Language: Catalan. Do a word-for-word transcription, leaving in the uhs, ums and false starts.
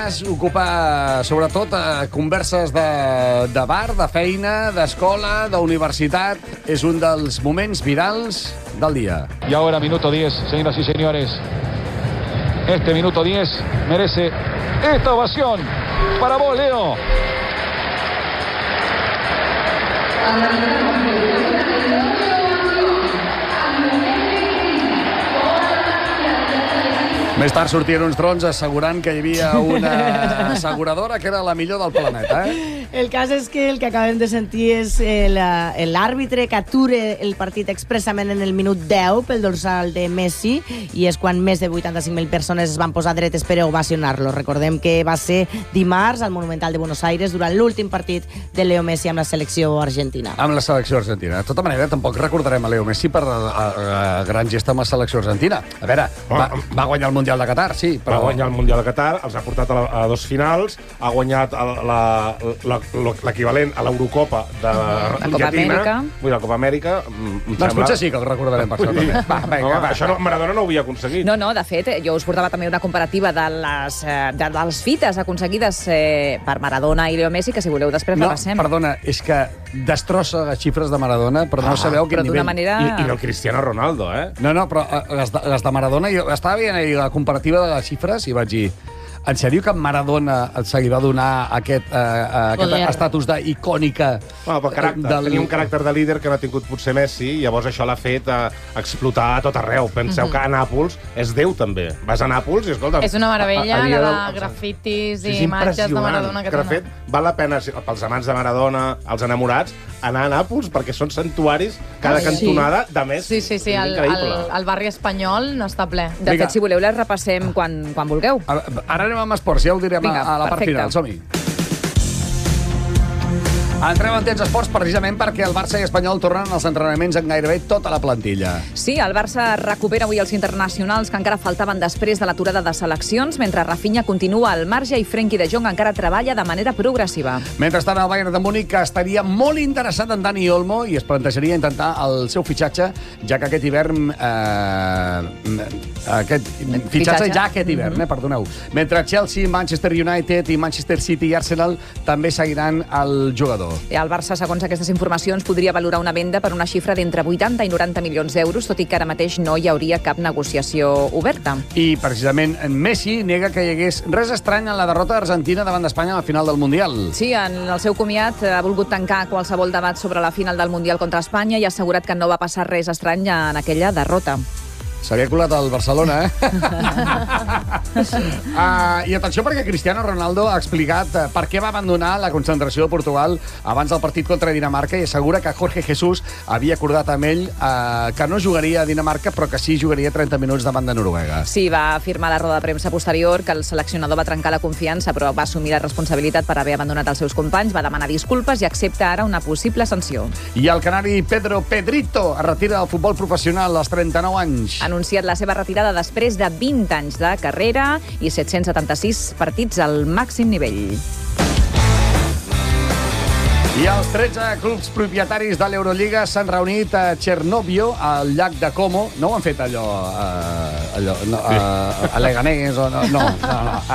cas ocupa sobretot eh, converses de, de bar, de feina, d'escola, d'universitat. És un dels moments virals del día. Y ahora minuto diez, señoras y señores. Este minuto diez merece esta ovación para vos, Leo. Més tard sortien uns trons assegurant que hi havia una asseguradora que era la millor del planeta, eh? El cas és que el que acabem de sentir és l'àrbitre que ature el partit expressament en el minut deu pel dorsal de Messi, i és quan més de vuitanta-cinc mil persones es van posar dretes per ovacionar-lo. Recordem que va ser dimarts al Monumental de Buenos Aires durant l'últim partit de Leo Messi amb la selecció argentina. Amb la selecció argentina. De tota manera, tampoc recordarem a Leo Messi per la gran gesta amb la selecció argentina. A veure, va, va guanyar el Mundial de Qatar, sí, però... Va guanyar el Mundial de Qatar, els ha portat a, la, a dos finals, ha guanyat l'equivalent a l'Eurocopa de la Copa Amèrica. Vull dir, la Copa Amèrica, doncs sembla... potser sí que el recordarem per això, també. Va, vinga, no, va, això no, Maradona no ho havia aconseguit. No, no, de fet, jo us portava també una comparativa de les, de les fites aconseguides eh, per Maradona i Leo Messi, que si voleu després no, repassem. Perdona, és que destrossa les xifres de Maradona, però ah, no sabeu quin nivell. Manera... I, I del Cristiano Ronaldo, eh? No, no, però les de, les de Maradona, jo estava veient ahir la comparativa de les xifres i vaig dir, en sèrio que Maradona se li va donar aquest, eh, aquest estatus d'icònica? Bueno, per caràcter. Del... Tenia un caràcter de líder que no ha tingut potser Messi, i llavors això l'ha fet eh, explotar a tot arreu. Penseu uh-huh. que a Nàpols és Déu, també. Vas a Nàpols i, escolta... És una meravella, a, a la de del... grafitis i imatges de Maradona que, que de fet, val la pena, pels amants de Maradona, els enamorats, anar a Nàpols, perquè són santuaris, cada ah, sí. cantonada de Messi. Sí, sí, sí, el, el, el barri espanyol no està ple. De fet, si voleu, les repassem quan, quan vulgueu. Ara anem amb esports, ja ho direm Vinga, a la part perfecte. Final. Som-hi. Entrem en temps esports precisament perquè el Barça i Espanyol tornen als entrenaments en gairebé tota la plantilla. Sí, el Barça recupera avui els internacionals que encara faltaven després de l'aturada de seleccions, mentre Rafinha continua al marge i Frenkie de Jong encara treballa de manera progressiva. Mentrestant, el Bayern de Múnich estaria molt interessat en Dani Olmo i es plantejaria intentar el seu fitxatge, ja que aquest hivern... Eh, aquest fitxatge, fitxatge ja aquest hivern, mm-hmm. eh, perdoneu. Mentre Chelsea, Manchester United i Manchester City i Arsenal també seguiran el jugador. El Barça, segons aquestes informacions, podria valorar una venda per una xifra d'entre vuitanta i noranta milions d'euros, tot i que ara mateix no hi hauria cap negociació oberta. I, precisament, Messi nega que hi hagués res estrany en la derrota d'Argentina davant d'Espanya a la final del Mundial. Sí, en el seu comiat ha volgut tancar qualsevol debat sobre la final del Mundial contra Espanya i ha assegurat que no va passar res estrany en aquella derrota. S'havia colat al Barcelona, eh? uh, I atenció, perquè Cristiano Ronaldo ha explicat uh, per què va abandonar la concentració de Portugal abans del partit contra Dinamarca i assegura que Jorge Jesús havia acordat amb ell uh, que no jugaria a Dinamarca, però que sí jugaria trenta minuts davant de Noruega. Sí, va afirmar a la roda de premsa posterior que el seleccionador va trencar la confiança, però va assumir la responsabilitat per haver abandonat els seus companys, va demanar disculpes i accepta ara una possible sanció. I el canari Pedro Pedrito es retira del futbol professional als trenta-nou anys. Ha anunciat la seva retirada després de vint anys de carrera i set-cents setanta-sis partits al màxim nivell. I els tretze clubs propietaris de l'Eurolliga s'han reunit a Chernovio, al llac de Como. No ho han fet allò, uh, allò no, uh, a Leganés o no, no, no, no.